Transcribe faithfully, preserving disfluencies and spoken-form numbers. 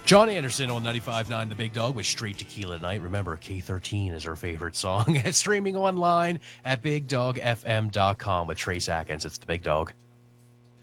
John Anderson on ninety-five point nine The Big Dog with Straight Tequila Night. Remember, K thirteen is her favorite song. Streaming online at big dog f m dot com with Trace Atkins. It's The Big Dog.